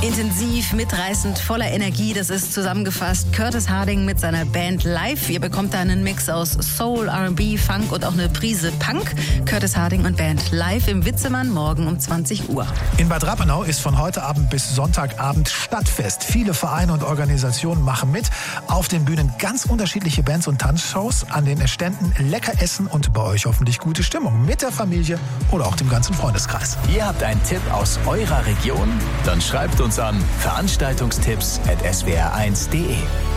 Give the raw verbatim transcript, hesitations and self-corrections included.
Intensiv, mitreißend, voller Energie, das ist zusammengefasst Curtis Harding mit seiner Band live. Ihr bekommt da einen Mix aus Soul, R and B, Funk und auch eine Prise Punk. Curtis Harding und Band live im Witzemann morgen um zwanzig Uhr. In Bad Rappenau ist von heute Abend bis Sonntagabend Stadtfest. Viele Vereine und Organisationen machen mit. Auf den Bühnen ganz unterschiedliche Bands und Tanzshows. An den Ständen lecker essen und bei euch hoffentlich gute Stimmung mit der Familie oder auch dem ganzen Freundeskreis. Ihr habt einen Tipp aus eurer Region? Dann schreibt uns an veranstaltungstipps at s w r eins punkt d e.